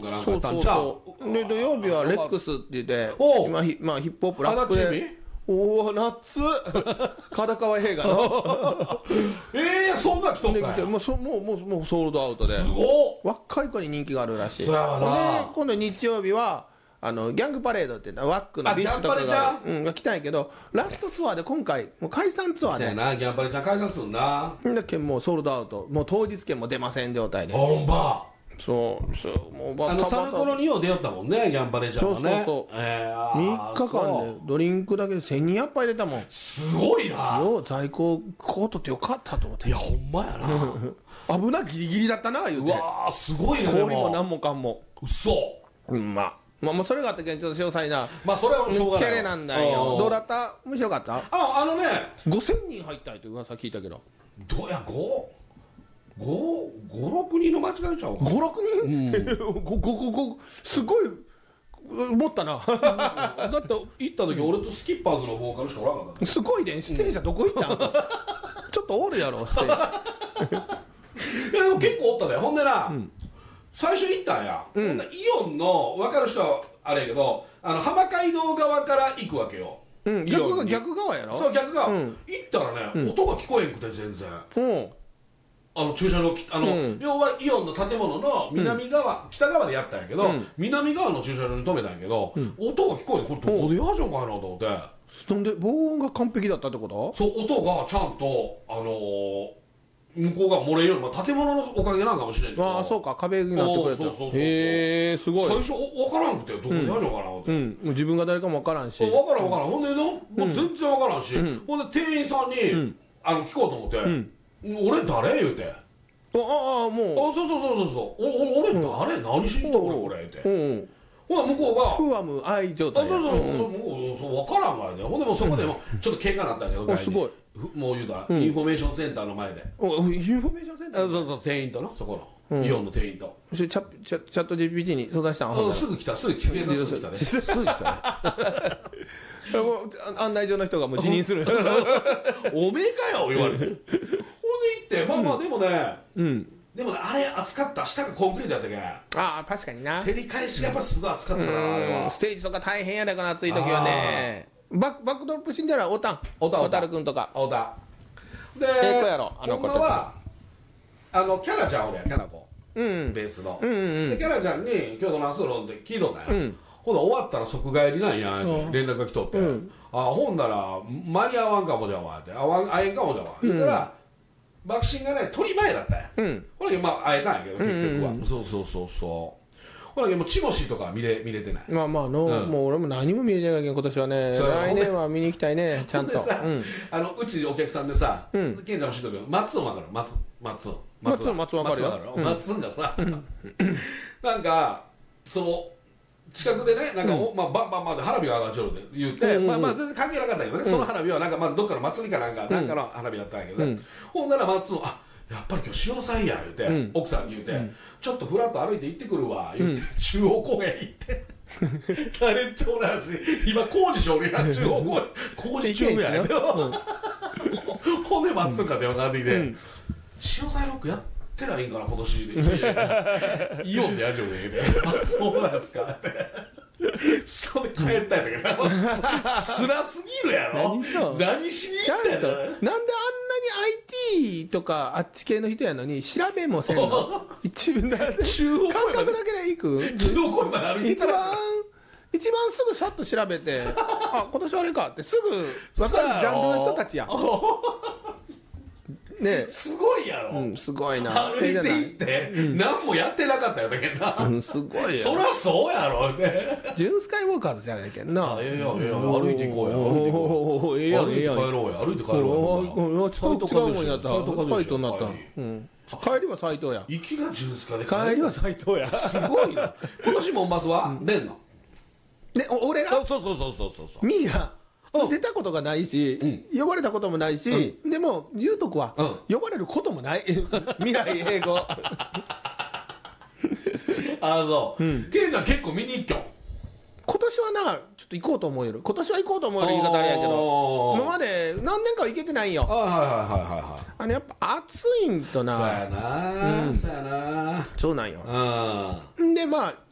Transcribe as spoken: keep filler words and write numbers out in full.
かなんかそうそうやったんちゃう。 そうで土曜日はレックスって言っておう今ひ、まあ、ヒップホップラップ足立でおお夏片川映画のええそんな来とったんや。 でもうそもうもうもうソールドアウトですごっ。 若い子に人気があるらしい。 そやわなで今度日曜日はあのギャングパレードって言ったワックのビッシュとかあギャンパレが,、うん、が来たんやけどラストツアーで今回もう解散ツアーでそうやな、ギャンパレちゃん解散すんな。 だけもうソールドアウトもう当日券も出ません状態でほんま。 そうそうもうバあのサルコロによう出よったもんね、ギャンパレちゃんはね。 そうそうそうえー、あーみっかかんでドリンクだけでせんにひゃくぱい出たもん。 すごいな。 よう在庫こうとってよかったと思っていやほんまやな。 危なギリギリだったな言うてうわーすごいね。 氷も何もかんも嘘。 うんまあまあまあそれがあったけんちょっと詳細なまあそれはしょうがない。 キャレなんだよ。どうだった？面白かった？ ああのね、 ごせんにん入ったいという噂聞いたけどどうやごごごろくにんの間違えちゃうか。 ごろくにんごごごごすごい持ったなだって行った時俺とスキッパーズのボーカルしかおらんかった。 すごいね出演者どこ行ったんちょっとおるやろステージいやでも結構おったで。ほんでな、最初行ったんや、ほんでイオンの分かる人はあれやけど、あの浜街道側から行くわけよ。 うんイオンに逆が逆側やろそう逆側、 うん行ったらね、音が聞こえんくて全然。 うんあの駐車場あの、 うん要はイオンの建物の南側、北側でやったんやけど、 うん南側の駐車場に止めたんやけど、音が聞こえん。これどこでやじゃんかいなと思って、 そんで防音が完璧だったってこと？ そう音がちゃんとあのー向こうが漏れんように、まあ、建物のおかげなんかもしれんけど、 ああそうか壁になってくれた。 そうそうそうそうへえすごい。 最初お分からんくてどこでやじゃんかなと思って、 うんもう自分が誰かも分からんし。 分からん分からん、ほんでのもう全然分からんし、ほんで店員さんに、あの聞こうと思って「俺誰?」言うて「あああもそうそうそうそうそうおお俺誰、何しに来た俺これ」言うて、 ううんほな向こうがフアム愛状あそう態や。 そうそう、もうそう分からんわよね。ほんでもうそこでもちょっと喧嘩になったんやけど、 おすごいふもう言うたら、インフォメーションセンターの前で、 おインフォメーションセンターあそうそう店員とな、そこの、イオンの店員と、 それチャチャチャット ジーピーティー に相談したん？ほんならあすぐ来た、すぐ来た、警察すぐ来たね、すぐ来たね。 もうあ案内所の人がもう辞任する。 おめえかよ言われて、ほんで行ってまあまあでもね、 うんでもねあれ暑かった、下がコンクリートやったけん、 ああ確かにな。 照り返しがやっぱすごい暑かったな、あれは。 ステージとか大変やだから暑い時はね。バックバックドロップ死んだらおたんおたんおたん小樽君とか青田で、 ええ子やろあの子たちほんまはあのキャラちゃんおるやん、キャラ子、 うんベースの、 うんうんでキャラちゃんに「今日どないするの?」って聞いとったんや、 うんほんなら終わったら即帰りなんやって連絡が来とって「 うんあほんなら間に合わんかもじゃわ」って「あわん会えんかもじゃわ」言ったら、爆心がね鳥前だったんや、 うんほらまあ会えたんやけど結局は、 うんうんそうそうそうそうほらもうチモシーとかは見れ見れてない。 まあまあの、 うんもう俺も何も見えないけん今年はね。 そう来年は見に行きたいねちゃんと。 ほんでさ、 うんあのうちお客さんでさ、 うんケンちゃんも知ってるけど松尾分かる、松松尾松尾松尾分かるよ松尾うん松尾がさ、なんかその近くでねなんか、おまあ、バンバンバンで花火が上がっちゃうって言って、 うんうんうんまあまあ全然関係なかったけどね、その花火はなんかまあどっかの祭りかなんか、なんかの花火だったんやけどね、 うんほんなら松尾あやっぱり今日潮祭や言うて、 うん奥さんに言うて、ちょっとふらっと歩いて行ってくるわ言って、中央公園行って誰っちょおらんし今工事しょるやん、中央公園工事中やん、ほんで松尾か電話かかってきて「潮祭ロックやってないんかな今年」で「いやいやイオンでやるよね」って「あそうなんですか」ってそれで帰ったんやけどつらすぎるやろ、 何そう何しにちゃんと行ったんやろなんであんなに アイティー とかあっち系の人やのに調べもせんの一分だけ中央公園まで感覚だけで行く中央公園まで歩いてたら一番一番すぐさっと調べてあ今年はあれかってすぐ分かるジャンルの人たちやねすごいやろ、 うんすごいな歩いて行って、何もやってなかったよだけどな、 うんすごいよそりゃそうやろってジューンスカイウォーカーズじゃないけんなあええやんええやん歩いて行こうや歩いて行こうおーええやん歩いて帰ええやんろうや歩いて帰ろうやおー違う違うもんになった斉藤和義斎藤になったはいうん帰りは斎藤や行きがジュースかで帰りは斎藤やすごいな今年モンバスは出んのでお俺がそうそうそうそうそうそうミーがうん出たことがないし、呼ばれたこともないし、でも言うとこは、 うん呼ばれることもない未来英語あそうケンちゃん結構見に行っきょ今年はなちょっと行こうと思える今年は行こうと思える言い方あれやけどあー今まで何年かは行けてないんよあはいはいはいはいはいあのやっぱ暑いんとなそうやなそうやなそうなんようんんでまあ